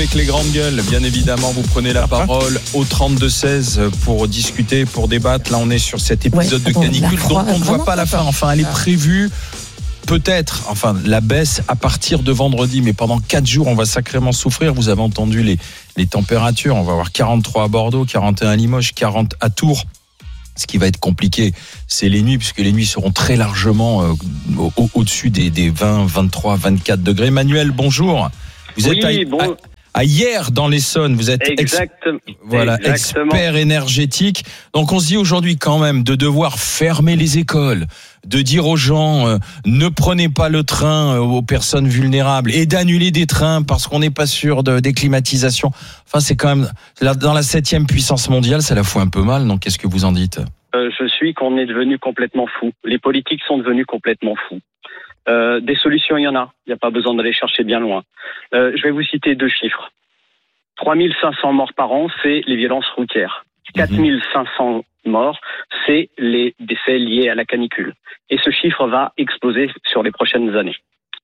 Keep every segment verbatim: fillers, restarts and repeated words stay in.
Avec les grandes gueules, bien évidemment, vous prenez la parole au trente-deux seize pour discuter, pour débattre. Là, on est sur cet épisode ouais, de canicule dont on ne voit pas la fin. Enfin, elle est prévue, peut-être, enfin, la baisse à partir de vendredi. Mais pendant quatre jours, on va sacrément souffrir. Vous avez entendu les, les températures. On va avoir quarante-trois à Bordeaux, quarante et un à Limoges, quarante à Tours. Ce qui va être compliqué, c'est les nuits, puisque les nuits seront très largement euh, au, au-dessus des, des vingt, vingt-trois, vingt-quatre degrés. Manuel, bonjour. Vous oui, êtes à, bon. à, à hier dans l'Essonne. Vous êtes ex, voilà, expert énergétique. Donc on se dit aujourd'hui quand même de devoir fermer les écoles, de dire aux gens euh, ne prenez pas le train euh, aux personnes vulnérables et d'annuler des trains parce qu'on n'est pas sûr de, des climatisations. Enfin, c'est quand même là, dans la septième puissance mondiale, ça la fout un peu mal. Donc qu'est-ce que vous en dites ? euh, Je suis qu'on est devenu complètement fou. Les politiques sont devenus complètement fous. Euh, des solutions, il y en a. Il n'y a pas besoin d'aller chercher bien loin. Euh, je vais vous citer deux chiffres. trois mille cinq cents morts par an, c'est les violences routières. quatre mille cinq cents morts, c'est les décès liés à la canicule. Et ce chiffre va exploser sur les prochaines années. D'accord ?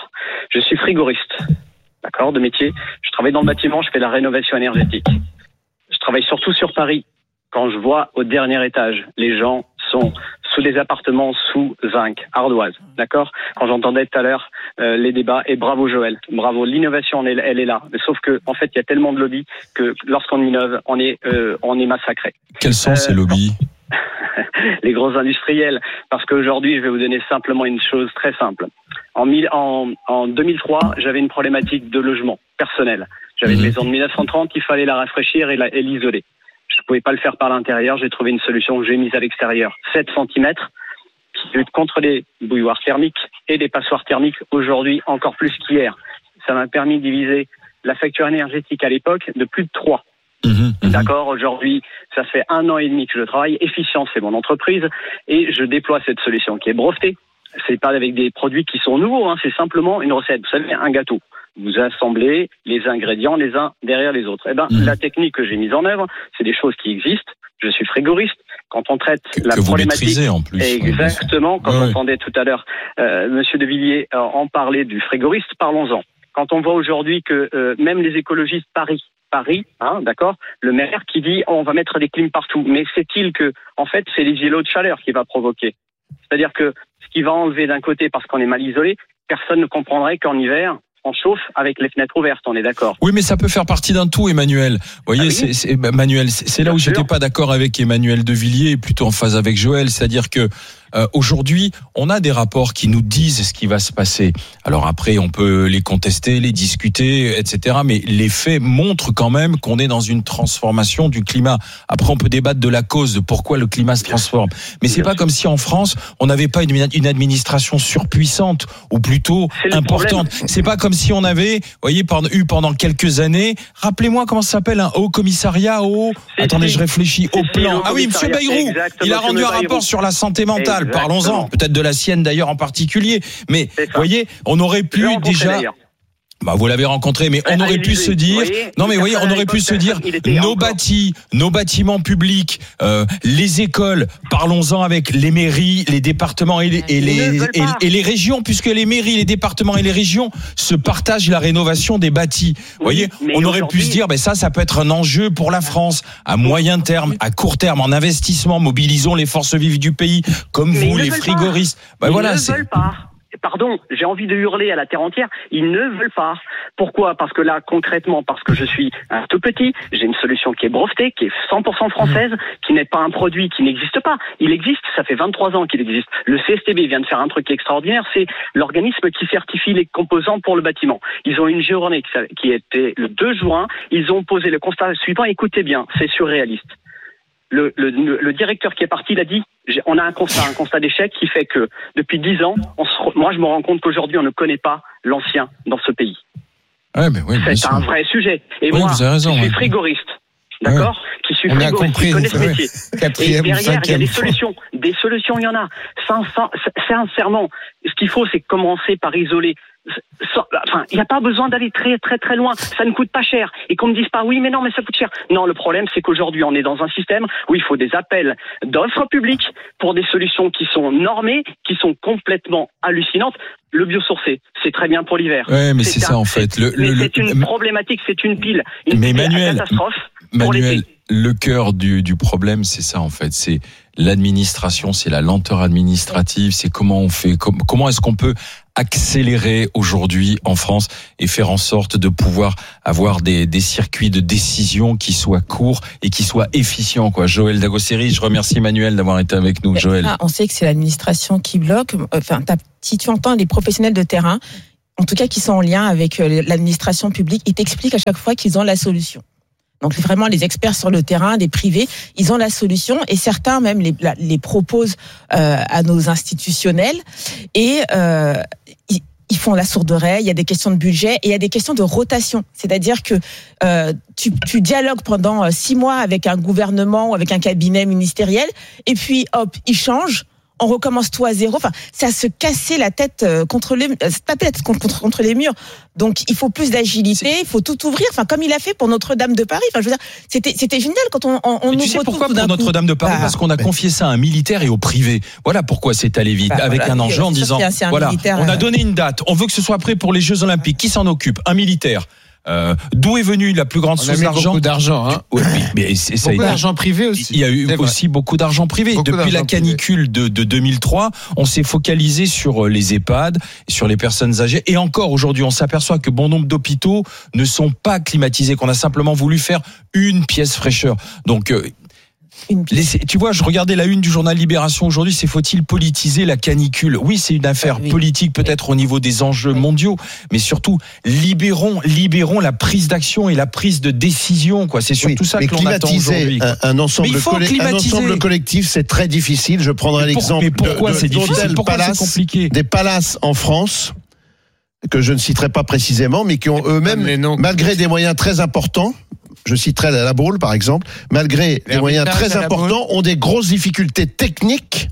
Je suis frigoriste. D'accord, de métier. Je travaille dans le bâtiment, je fais la rénovation énergétique. Je travaille surtout sur Paris. Quand je vois au dernier étage, les gens sont sous des appartements sous zinc, ardoise, d'accord ? Quand j'entendais tout à l'heure euh, les débats, et bravo Joël, bravo, l'innovation elle, elle est là. Mais sauf que en fait il y a tellement de lobbies que lorsqu'on innove, on est euh, on est massacré. Quels sont euh, ces lobbies ? Les gros industriels. Parce qu'aujourd'hui, je vais vous donner simplement une chose très simple. En, mille, en, en deux mille trois, j'avais une problématique de logement personnel. J'avais mmh. une maison de mille neuf cent trente, il fallait la rafraîchir et, la, et l'isoler. Je ne pouvais pas le faire par l'intérieur, j'ai trouvé une solution que j'ai mise à l'extérieur. sept centimètres qui lutte contre les bouilloires thermiques et les passoires thermiques aujourd'hui encore plus qu'hier. Ça m'a permis de diviser la facture énergétique à l'époque de plus de trois. Mmh, mmh. D'accord, aujourd'hui, ça fait un an et demi que je travaille. Efficience, c'est mon entreprise et je déploie cette solution qui est brevetée. C'est pas avec des produits qui sont nouveaux, hein, c'est simplement une recette. Vous savez, un gâteau. Vous assemblez les ingrédients les uns derrière les autres. Eh ben, mmh. la technique que j'ai mise en œuvre, c'est des choses qui existent. Je suis frigoriste. Quand on traite que, la que problématique, vous en plus, exactement. Quand ouais. on entendait tout à l'heure euh, Monsieur De Villiers euh, en parler du frigoriste, parlons-en. Quand on voit aujourd'hui que euh, même les écologistes Paris, Paris, hein, d'accord, le maire qui dit oh, on va mettre des clims partout, mais c'est-il que en fait c'est les îlots de chaleur qui va provoquer. C'est-à-dire que ce qui va enlever d'un côté parce qu'on est mal isolé, personne ne comprendrait qu'en hiver on chauffe avec les fenêtres ouvertes, on est d'accord. Oui, mais ça peut faire partie d'un tout, Emmanuel. Vous voyez, ah oui c'est, c'est, Manuel, c'est, c'est là où j'étais pas d'accord avec Emmanuel De Villiers, plutôt en phase avec Joël, c'est-à-dire que euh, aujourd'hui, on a des rapports qui nous disent ce qui va se passer. Alors après, on peut les contester, les discuter, et cetera. Mais les faits montrent quand même qu'on est dans une transformation du climat. Après, on peut débattre de la cause, de pourquoi le climat se transforme. Mais c'est pas comme si en France, on n'avait pas une, une administration surpuissante ou plutôt importante. C'est pas comme si on avait, vous voyez, eu pendant quelques années, rappelez-moi comment ça s'appelle, un haut commissariat au, c'est attendez, si. je réfléchis, au c'est plan. Si, ah oui, Monsieur Bayrou, il a rendu un rapport Bayrou. sur la santé mentale. Exactement. Parlons-en, peut-être de la sienne d'ailleurs en particulier. Mais, vous voyez, on aurait pu déjà... D'ailleurs. Bah, vous l'avez rencontré, mais on aurait pu se dire, voyez, non mais voyez, on aurait pu se dire, nos bâtis, nos bâtiments publics, euh, les écoles, parlons-en avec les mairies, les départements et les, et les, et, et les régions, puisque les mairies, les départements et les régions se partagent la rénovation des bâtis. Vous voyez, on aurait pu se dire, ben ça, ça peut être un enjeu pour la France, à moyen terme, à court terme, en investissement, mobilisons les forces vives du pays, comme mais vous, les frigoristes. Ben bah, voilà, c'est. Pardon, j'ai envie de hurler à la terre entière, ils ne veulent pas. Pourquoi ? Parce que là, concrètement, parce que je suis un tout petit, j'ai une solution qui est brevetée, qui est cent pour cent française, qui n'est pas un produit qui n'existe pas. Il existe, ça fait vingt-trois ans qu'il existe. Le C S T B vient de faire un truc extraordinaire, c'est l'organisme qui certifie les composants pour le bâtiment. Ils ont une journée qui était le deux juin, ils ont posé le constat suivant, écoutez bien, c'est surréaliste. Le, le, le directeur qui est parti, il a dit, on a un constat, un constat d'échec qui fait que depuis dix ans, on se, moi je me rends compte qu'aujourd'hui on ne connaît pas l'ancien dans ce pays. Ouais, mais oui, c'est sûr. un vrai sujet. Et oui, moi, raison, je suis ouais. frigoriste, d'accord, ouais. qui suis frigoriste, compris, qui connais ce métier. Quatrième, et derrière, il y a des fois. solutions. Des solutions, il y en a. Sincèrement, ce qu'il faut, c'est commencer par isoler Enfin, il n'y a pas besoin d'aller très très très loin. Ça ne coûte pas cher. Et qu'on me dise pas oui, mais non, mais ça coûte cher. Non, le problème, c'est qu'aujourd'hui, on est dans un système où il faut des appels d'offres publiques pour des solutions qui sont normées, qui sont complètement hallucinantes. Le biosourcé, c'est très bien pour l'hiver. Ouais, mais c'est, c'est ça en fait. Le, mais le, c'est une le... problématique, c'est une pile. Une mais pile Manuel, à catastrophe. Manuel, le cœur du, du problème, c'est ça en fait. C'est l'administration, c'est la lenteur administrative, c'est comment on fait, com- comment est-ce qu'on peut accélérer aujourd'hui en France et faire en sorte de pouvoir avoir des, des circuits de décision qui soient courts et qui soient efficients, quoi. Joël Dagosseri, je remercie Manuel d'avoir été avec nous. Joël. On sait que c'est l'administration qui bloque. Enfin, si tu entends les professionnels de terrain, en tout cas qui sont en lien avec l'administration publique, ils t'expliquent à chaque fois qu'ils ont la solution. Donc vraiment les experts sur le terrain, les privés, ils ont la solution et certains même les, les proposent euh, à nos institutionnels et euh, ils, ils font la sourde oreille. Il y a des questions de budget et il y a des questions de rotation, c'est-à-dire que euh, tu, tu dialogues pendant six mois avec un gouvernement ou avec un cabinet ministériel et puis hop, ils changent. On recommence tout à zéro. Enfin, c'est à se casser la tête contre les, se taper la tête contre, contre les murs. Donc, il faut plus d'agilité, il faut tout ouvrir. Enfin, comme il a fait pour Notre-Dame de Paris. Enfin, je veux dire, c'était, c'était génial quand on, on, on tu sais pourquoi pour Notre-Dame de Paris? Bah, Parce qu'on a confié ça à un militaire et au privé. Voilà pourquoi c'est allé vite. Bah, avec voilà, un enjeu en disant, un voilà, militaire, on a donné une date. On veut que ce soit prêt pour les Jeux Olympiques. Qui s'en occupe? Un militaire. Euh, d'où est venue la plus grande on source d'argent? Beaucoup d'argent, hein. Oui, mais c'est, ça beaucoup a été... d'argent privé aussi. Il y a eu aussi beaucoup d'argent privé. Beaucoup Depuis d'argent la canicule de, de deux mille trois, on s'est focalisé sur les EHPAD, sur les personnes âgées. Et encore aujourd'hui, on s'aperçoit que bon nombre d'hôpitaux ne sont pas climatisés, qu'on a simplement voulu faire une pièce fraîcheur. Donc, euh, Les, tu vois, je regardais la une du journal Libération aujourd'hui, c'est faut-il politiser la canicule? Oui, c'est une affaire oui. politique peut-être au niveau des enjeux mondiaux, mais surtout libérons, libérons la prise d'action et la prise de décision, quoi. C'est surtout oui, ça que l'on attend aujourd'hui. Un, un, ensemble coll- un ensemble collectif, c'est très difficile. Je prendrai mais l'exemple pour, mais pourquoi de, c'est de, difficile Pourquoi palaces, c'est compliqué des palaces en France que je ne citerai pas précisément, mais qui ont eux-mêmes, malgré des moyens très importants. Je citerai la Baule, par exemple, malgré des moyens très importants, ont des grosses difficultés techniques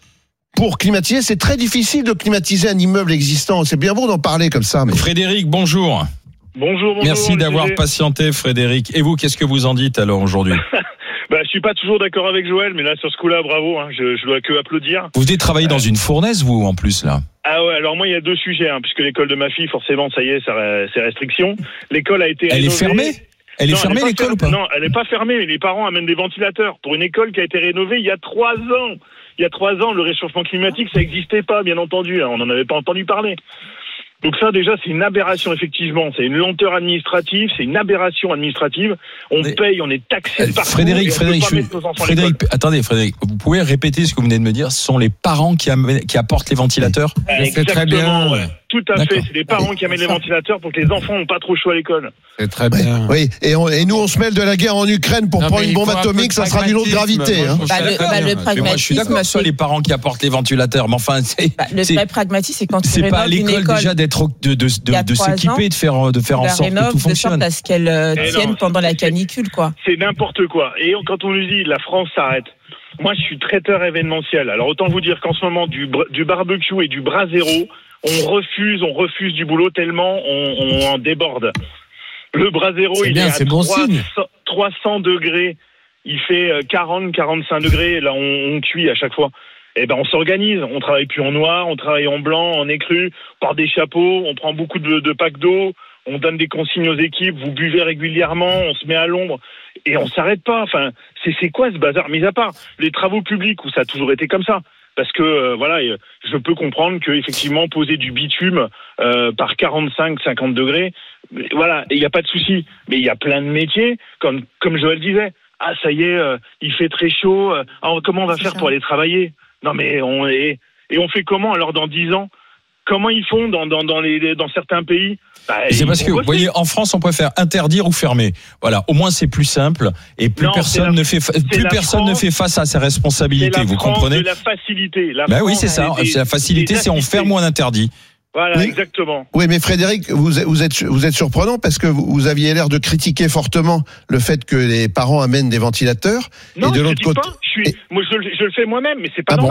pour climatiser. C'est très difficile de climatiser un immeuble existant. C'est bien beau d'en parler comme ça. Mais... Frédéric, bonjour. Bonjour, bonjour. Merci d'avoir patienté, Frédéric. Et vous, qu'est-ce que vous en dites alors aujourd'hui? Bah, je suis pas toujours d'accord avec Joël, mais là, sur ce coup-là, bravo, hein, je, je dois que applaudir. Vous venez travailler euh... dans une fournaise, vous, en plus, là? Ah ouais, alors moi, il y a deux sujets, hein, puisque l'école de ma fille, forcément, ça y est, ça, c'est restriction. L'école a été Elle rénovée. est fermée? Elle non, est fermée, elle est l'école, fermée, ou pas? Non, elle n'est pas fermée, mais les parents amènent des ventilateurs pour une école qui a été rénovée il y a trois ans. Il y a trois ans, le réchauffement climatique, ça n'existait pas, bien entendu. Hein, on n'en avait pas entendu parler. Donc ça, déjà, c'est une aberration, effectivement. C'est une lenteur administrative, c'est une aberration administrative. On mais, paye, on est taxé partout. Frédéric, Frédéric, je suis... Frédéric attendez, Frédéric, vous pouvez répéter ce que vous venez de me dire? Ce sont les parents qui, amènent, qui apportent les ventilateurs? Exactement, c'est très bien. Ouais. Tout à D'accord. fait, c'est les parents qui amènent les ventilateurs pour que les enfants n'ont pas trop chaud à l'école. C'est très bien. Oui, et, on, et nous on se mêle de la guerre en Ukraine pour non, prendre une bombe atomique, ça sera d'une autre gravité. Hein. Bah, le, bah, le pragmatisme, moi, je suis d'accord, c'est les parents qui apportent les ventilateurs, mais enfin, c'est, bah, le c'est, vrai pragmatisme, c'est quand tu c'est pas à l'école école, déjà d'être de, de, de, de s'équiper, de faire de faire en sorte que tout fonctionne. De sorte à ce qu'elle euh, tienne non, pendant la canicule, quoi. C'est n'importe quoi. Et quand on nous dit la France s'arrête. Moi, je suis traiteur événementiel. Alors autant vous dire qu'en ce moment, du, du barbecue et du brasero, on refuse, on refuse du boulot tellement on, on en déborde. Le brasero, il bien, est à bon trois cents degrés. Il fait quarante, quarante-cinq degrés. Là, on, on cuit à chaque fois. Eh ben, on s'organise. On travaille plus en noir, on travaille en blanc, en écru, par des chapeaux. On prend beaucoup de, de packs d'eau. On donne des consignes aux équipes. Vous buvez régulièrement. On se met à l'ombre. Et on s'arrête pas. Enfin, c'est, c'est quoi ce bazar? Mis à part les travaux publics où ça a toujours été comme ça. Parce que euh, voilà, je peux comprendre que effectivement poser du bitume euh, par quarante-cinq, cinquante degrés, voilà, il n'y a pas de souci. Mais il y a plein de métiers, comme comme Joël disait. Ah, ça y est, euh, il fait très chaud. Euh, alors comment on va faire pour aller travailler? Non mais on est et on fait comment alors dans dix ans? Comment ils font dans dans dans les dans certains pays? Bah, c'est parce que vous voyez, en France, on préfère interdire ou fermer. Voilà, au moins c'est plus simple et plus non, personne la, ne fait fa- plus personne France, ne fait face à ses responsabilités. Vous France comprenez? C'est la facilité. La bah oui, c'est ça. Des, c'est la facilité, c'est on ferme ou on interdit. Voilà, oui. exactement. Oui, mais Frédéric, vous, vous êtes vous êtes surprenant parce que vous, vous aviez l'air de critiquer fortement le fait que les parents amènent des ventilateurs. Non, et de je l'autre côté, pas. Je suis, et... moi, je, je le fais moi-même, mais c'est pas ah normal. Bon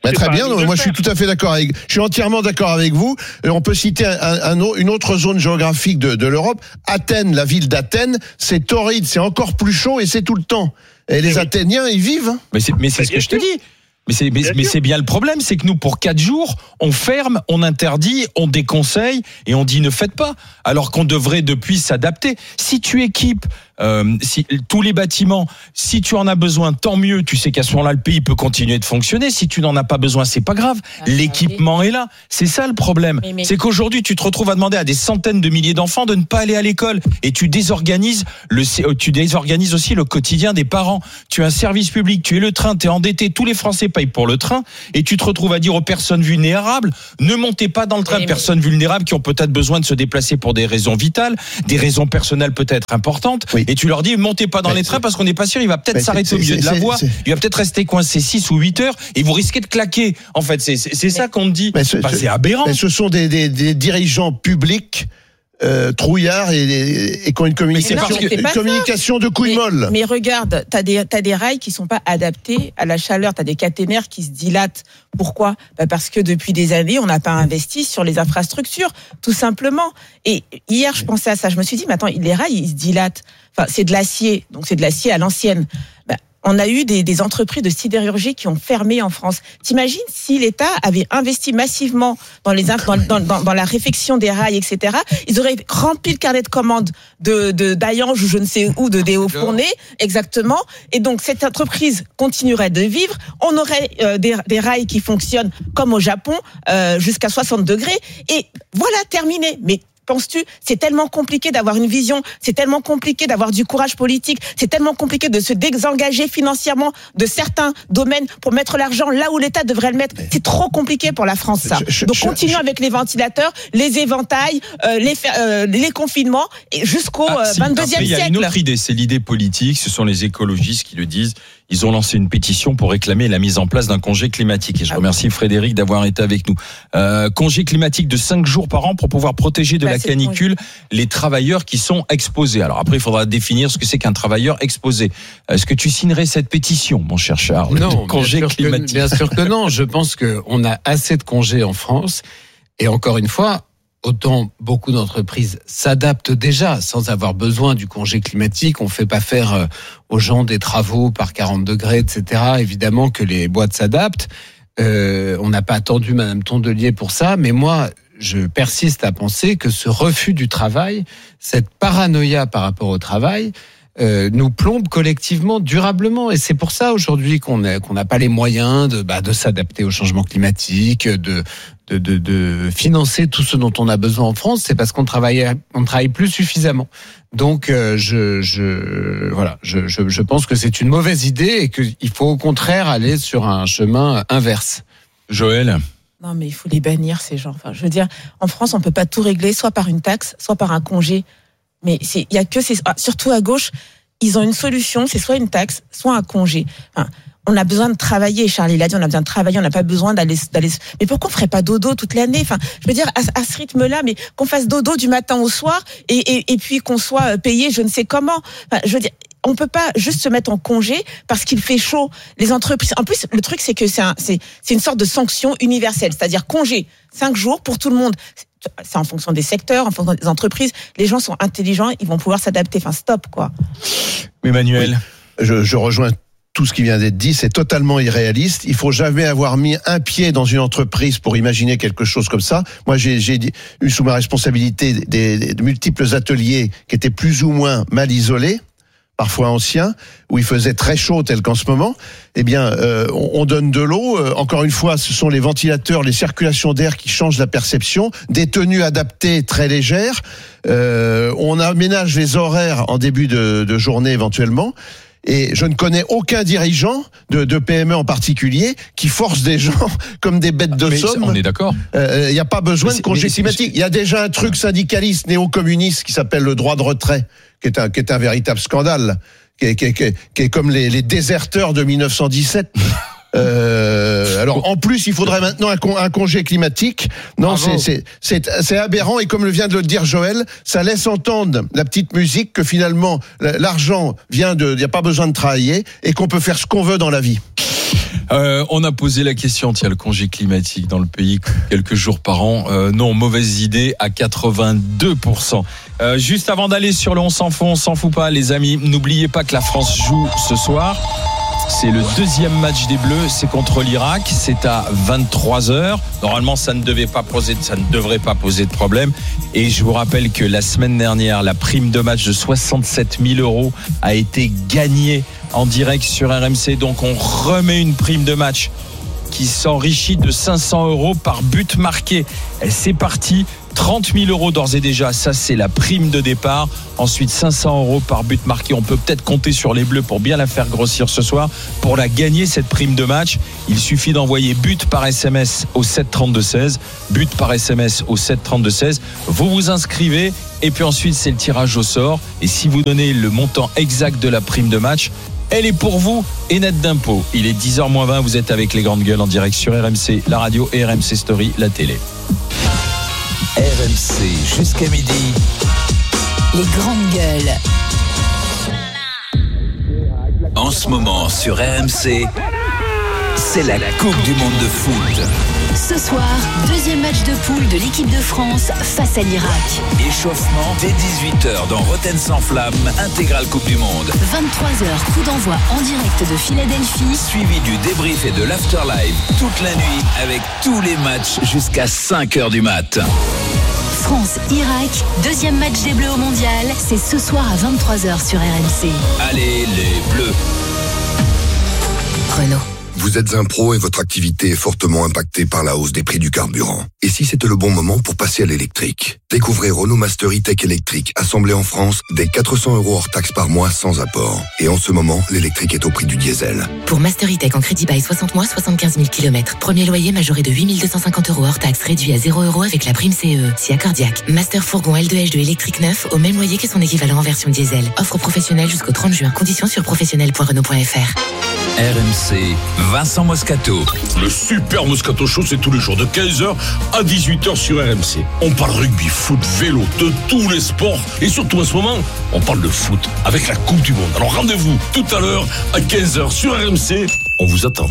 Bah, très bien, moi je suis tout à fait d'accord avec, je suis entièrement d'accord avec vous. Et on peut citer un, un, une autre zone géographique de, de l'Europe, Athènes, la ville d'Athènes, c'est torride, c'est encore plus chaud et c'est tout le temps. Et les Athéniens, ils vivent. Mais c'est, mais c'est ce que je te dis. Mais c'est, mais, mais c'est bien le problème, c'est que nous, pour quatre jours, on ferme, on interdit, on déconseille et on dit ne faites pas. Alors qu'on devrait depuis s'adapter. Si tu équipes euh, si, tous les bâtiments, si tu en as besoin, tant mieux. Tu sais qu'à ce moment-là, le pays peut continuer de fonctionner. Si tu n'en as pas besoin, c'est pas grave. Ah, L'équipement oui. est là. C'est ça le problème. Mais, mais... C'est qu'aujourd'hui, tu te retrouves à demander à des centaines de milliers d'enfants de ne pas aller à l'école et tu désorganises le, tu désorganises aussi le quotidien des parents. Tu as un service public, tu es le train, tu es endetté, tous les Français payent pour le train et tu te retrouves à dire aux personnes vulnérables ne montez pas dans le train. Mais, personnes mais... vulnérables qui ont peut-être besoin de se déplacer pour des raisons vitales, des raisons personnelles peut-être importantes. Oui. Et tu leur dis montez pas dans mais les trains parce qu'on n'est pas sûr, il va peut-être s'arrêter au milieu de la voie, il va peut-être rester coincé six ou huit heures et vous risquez de claquer. En fait, c'est, c'est, c'est ça qu'on te dit. Ce, bah, c'est aberrant. Mais ce sont des, des, des dirigeants publics Euh, trouillards et, et, et qui ont une communication, que, une communication de couilles molles. Mais regarde, t'as des, t'as des rails qui sont pas adaptés à la chaleur, t'as des caténaires qui se dilatent. Pourquoi ? Bah parce que depuis des années, on n'a pas investi sur les infrastructures, tout simplement. Et hier, je pensais à ça, je me suis dit, mais attends, les rails, ils se dilatent. Enfin, c'est de l'acier, donc c'est de l'acier à l'ancienne. Bah, on a eu des, des entreprises de sidérurgie qui ont fermé en France. T'imagines si l'État avait investi massivement dans, les, dans, dans, dans, dans la réfection des rails, et cetera. Ils auraient rempli le carnet de commandes de, de d'Ayange ou je ne sais où, de Déo-Fournet, exactement. Et donc cette entreprise continuerait de vivre. On aurait euh, des, des rails qui fonctionnent comme au Japon, euh, jusqu'à soixante degrés. Et voilà, terminé. Mais penses-tu, c'est tellement compliqué d'avoir une vision, c'est tellement compliqué d'avoir du courage politique, c'est tellement compliqué de se désengager financièrement de certains domaines pour mettre l'argent là où l'État devrait le mettre. C'est trop compliqué pour la France, ça. Je, je, Donc continuons je, je, avec les ventilateurs, les éventails, euh, les, euh, les confinements, et jusqu'au ah, si, vingt-deuxième siècle. Il y a une autre idée, c'est l'idée politique, ce sont les écologistes qui le disent. Ils ont lancé une pétition pour réclamer la mise en place d'un congé climatique. Et je remercie Frédéric d'avoir été avec nous. Euh, congé climatique de cinq jours par an pour pouvoir protéger de bah, la canicule les travailleurs qui sont exposés. Alors après, il faudra définir ce que c'est qu'un travailleur exposé. Est-ce que tu signerais cette pétition, mon cher Charles ? Non, congé bien climatique. Que, bien sûr que non. Je pense qu'on a assez de congés en France. Et encore une fois, autant beaucoup d'entreprises s'adaptent déjà sans avoir besoin du congé climatique. On ne fait pas faire aux gens des travaux par quarante degrés, et cetera. Évidemment que les boîtes s'adaptent. Euh, on n'a pas attendu Madame Tondelier pour ça. Mais moi, je persiste à penser que ce refus du travail, cette paranoïa par rapport au travail, Euh, nous plombe collectivement, durablement, et c'est pour ça aujourd'hui qu'on n'a qu'on n'a pas les moyens de bah, de s'adapter au changement climatique, de de de, de financer tout ce dont on a besoin en France. C'est parce qu'on travaille on travaille plus suffisamment. Donc euh, je je voilà, je, je je pense que c'est une mauvaise idée et qu'il faut au contraire aller sur un chemin inverse. Joël. Non, mais il faut les bannir ces gens. Enfin, je veux dire, en France, on peut pas tout régler, soit par une taxe, soit par un congé. Mais c'est, il y a que ces, surtout à gauche, ils ont une solution, c'est soit une taxe, soit un congé. Enfin, on a besoin de travailler, Charles l'a dit, on a besoin de travailler, on n'a pas besoin d'aller, d'aller. Mais pourquoi on ferait pas dodo toute l'année ? Enfin, je veux dire, à, à ce rythme-là, mais qu'on fasse dodo du matin au soir et, et, et puis qu'on soit payé, je ne sais comment. Enfin, je veux dire. On peut pas juste se mettre en congé parce qu'il fait chaud. Les entreprises, en plus, le truc, c'est que c'est un, c'est, c'est une sorte de sanction universelle. C'est-à-dire congé, cinq jours pour tout le monde. C'est en fonction des secteurs, en fonction des entreprises. Les gens sont intelligents, ils vont pouvoir s'adapter. Enfin, stop, quoi. Emmanuel. Oui, je, je rejoins tout ce qui vient d'être dit. C'est totalement irréaliste. Il faut jamais avoir mis un pied dans une entreprise pour imaginer quelque chose comme ça. Moi, j'ai, j'ai eu sous ma responsabilité des, des, de multiples ateliers qui étaient plus ou moins mal isolés, parfois anciens, où il faisait très chaud tel qu'en ce moment. Eh bien, euh, on, on donne de l'eau. Euh, encore une fois, ce sont les ventilateurs, les circulations d'air qui changent la perception. Des tenues adaptées très légères. Euh, on aménage les horaires en début de, de journée éventuellement. Et je ne connais aucun dirigeant de, de P M E en particulier qui force des gens comme des bêtes de mais somme. On est d'accord. Il euh, n'y a pas besoin de congé climatique. Il y a déjà un truc syndicaliste néo-communiste qui s'appelle le droit de retrait, qui est un, qui est un véritable scandale, qui est, qui est, qui est, qui est comme les, les déserteurs de dix-neuf cent dix-sept. Euh, alors en plus il faudrait maintenant un, con, un congé climatique. Non, c'est, c'est c'est c'est aberrant et comme le vient de le dire Joël, ça laisse entendre la petite musique que finalement l'argent vient de, il n'y a pas besoin de travailler et qu'on peut faire ce qu'on veut dans la vie. Euh, on a posé la question, tiens, le congé climatique dans le pays, quelques jours par an. Euh, non, mauvaise idée à quatre-vingt-deux pour cent. Euh, juste avant d'aller sur le on s'en fout, on s'en fout pas, les amis, n'oubliez pas que la France joue ce soir. C'est le deuxième match des Bleus, c'est contre l'Irak, c'est à vingt-trois heures. Normalement, ça ne devait pas poser, ça ne devrait pas poser de problème. Et je vous rappelle que la semaine dernière, la prime de match de soixante-sept mille euros a été gagnée en direct sur R M C. Donc, on remet une prime de match qui s'enrichit de cinq cents euros par but marqué. Et c'est parti. trente mille euros d'ores et déjà, ça c'est la prime de départ. Ensuite cinq cents euros par but marqué. On peut peut-être compter sur les Bleus pour bien la faire grossir ce soir. Pour la gagner, cette prime de match, il suffit d'envoyer but par S M S au sept trente-deux seize. But par S M S au sept trente-deux seize. Vous vous inscrivez et puis ensuite c'est le tirage au sort. Et si vous donnez le montant exact de la prime de match, elle est pour vous et nette d'impôt. Il est dix heures moins vingt, vous êtes avec les grandes gueules en direct sur R M C, la radio et R M C Story, la télé. R M C jusqu'à midi. Les grandes gueules. En ce moment sur R M C, c'est la Coupe du Monde de foot. Ce soir, deuxième match de poule de l'équipe de France face à l'Irak. Échauffement dès dix-huit heures dans Rotten sans flamme, intégrale Coupe du Monde. vingt-trois heures, coup d'envoi en direct de Philadelphie. Suivi du débrief et de l'afterlive toute la nuit avec tous les matchs jusqu'à cinq heures du mat. France-Irak, deuxième match des Bleus au Mondial, c'est ce soir à vingt-trois heures sur R M C. Allez les Bleus. Renault. Vous êtes un pro et votre activité est fortement impactée par la hausse des prix du carburant. Et si c'était le bon moment pour passer à l'électrique? Découvrez Renault Master E-Tech électrique, assemblé en France, dès quatre cents euros hors taxe par mois sans apport. Et en ce moment, l'électrique est au prix du diesel. Pour Master E-Tech en crédit bail soixante mois, soixante-quinze mille kilomètres. Premier loyer majoré de huit mille deux cent cinquante euros hors taxe, réduit à zéro euros avec la prime C E E. Si accordiaque. Master fourgon L deux H deux électrique neuf au même loyer que son équivalent en version diesel. Offre professionnelle jusqu'au trente juin. Conditions sur professionnel point renault point f r. R M C, Vincent Moscato. Le super Moscato Show, c'est tous les jours de quinze heures à dix-huit heures sur R M C. On parle rugby, foot, vélo, de tous les sports. Et surtout en ce moment, on parle de foot avec la Coupe du Monde. Alors rendez-vous tout à l'heure à quinze heures sur R M C. On vous attend.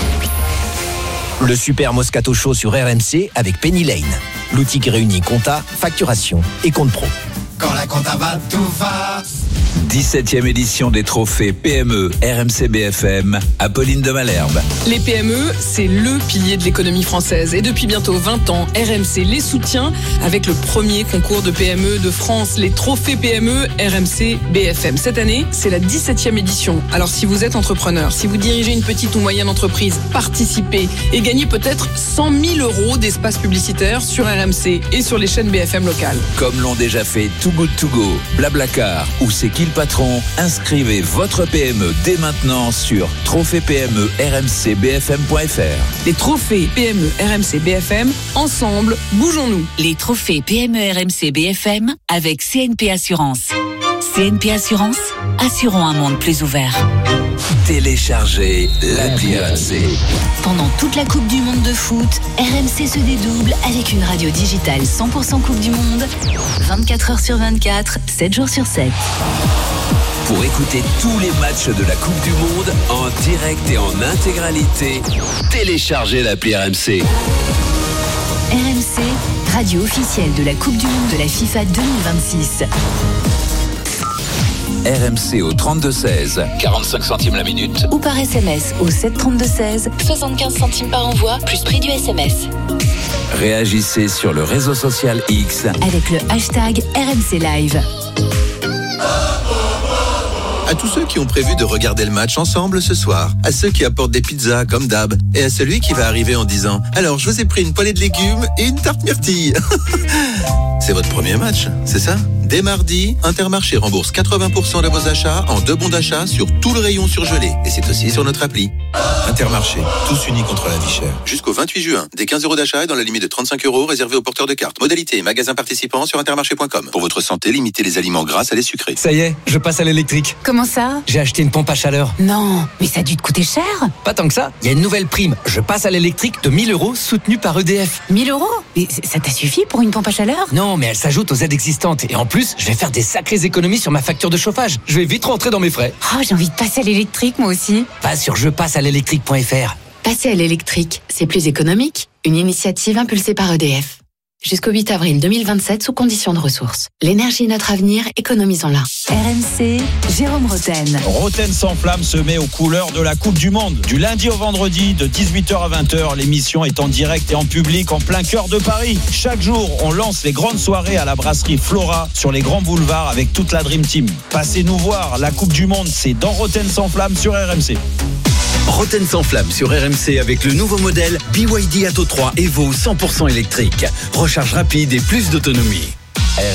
Le super Moscato Show sur R M C avec Penny Lane. L'outil qui réunit compta, facturation et compte pro. Quand la compta va, tout va. dix-septième édition des trophées P M E R M C B F M, Apolline de Malherbe. Les P M E, c'est le pilier de l'économie française. Et depuis bientôt vingt ans, R M C les soutient avec le premier concours de P M E de France, les trophées P M E R M C B F M. Cette année, c'est la dix-septième édition. Alors si vous êtes entrepreneur, si vous dirigez une petite ou moyenne entreprise, participez et gagnez peut-être cent mille euros d'espace publicitaire sur R M C et sur les chaînes B F M locales. Comme l'ont déjà fait Too Good To Go, Blablacar ou C'est qui le patron, inscrivez votre P M E dès maintenant sur trophée P M E R M C B F M point F R. Les trophées P M E R M C B F M, ensemble, bougeons-nous. Les trophées P M E R M C B F M avec C N P Assurance. C N P Assurance, assurons un monde plus ouvert. Téléchargez l'appli R M C. Pendant toute la Coupe du Monde de foot, R M C se dédouble avec une radio digitale cent pour cent Coupe du Monde, vingt-quatre heures sur vingt-quatre, sept jours sur sept. Pour écouter tous les matchs de la Coupe du Monde en direct et en intégralité, téléchargez l'appli R M C. R M C, radio officielle de la Coupe du Monde de la FIFA deux mille vingt-six. R M C au trente-deux seize, quarante-cinq centimes la minute. Ou par S M S au sept trente-deux seize, soixante-quinze centimes par envoi, plus prix du S M S. Réagissez sur le réseau social X avec le hashtag R M C Live. À tous ceux qui ont prévu de regarder le match ensemble ce soir, à ceux qui apportent des pizzas comme d'hab, et à celui qui va arriver en disant « Alors, je vous ai pris une poêlée de légumes et une tarte myrtille ». C'est votre premier match, c'est ça? Dès mardi, Intermarché rembourse quatre-vingts pour cent de vos achats en deux bons d'achat sur tout le rayon surgelé. Et c'est aussi sur notre appli. Intermarché, tous unis contre la vie chère. Jusqu'au vingt-huit juin, des quinze euros d'achat et dans la limite de trente-cinq euros réservés aux porteurs de cartes. Modalité et magasins participants sur intermarché point com. Pour votre santé, limitez les aliments gras à les sucrés. Ça y est, je passe à l'électrique. Comment ça? J'ai acheté une pompe à chaleur. Non, mais ça a dû te coûter cher. Pas tant que ça, il y a une nouvelle prime. Je passe à l'électrique de mille euros soutenue par E D F. mille euros? Mais ça t'a suffi pour une pompe à chaleur? Non, mais elle s'ajoute aux aides existantes. Et en plus, plus, je vais faire des sacrées économies sur ma facture de chauffage. Je vais vite rentrer dans mes frais. Oh, j'ai envie de passer à l'électrique, moi aussi. Va sur je passe à l'électrique point f r. Passer à l'électrique, c'est plus économique. Une initiative impulsée par E D F. Jusqu'au huit avril deux mille vingt-sept, sous conditions de ressources. L'énergie est notre avenir, économisons-la. R M C, Jérôme Roten. Roten sans flamme se met aux couleurs de la Coupe du Monde. Du lundi au vendredi, de dix-huit heures à vingt heures, l'émission est en direct et en public en plein cœur de Paris. Chaque jour, on lance les grandes soirées à la brasserie Flora sur les grands boulevards avec toute la Dream Team. Passez nous voir, la Coupe du Monde, c'est dans Roten sans flamme sur R M C. Roten sans flamme sur R M C avec le nouveau modèle B Y D Atto trois Evo cent pour cent électrique. Recharge rapide et plus d'autonomie.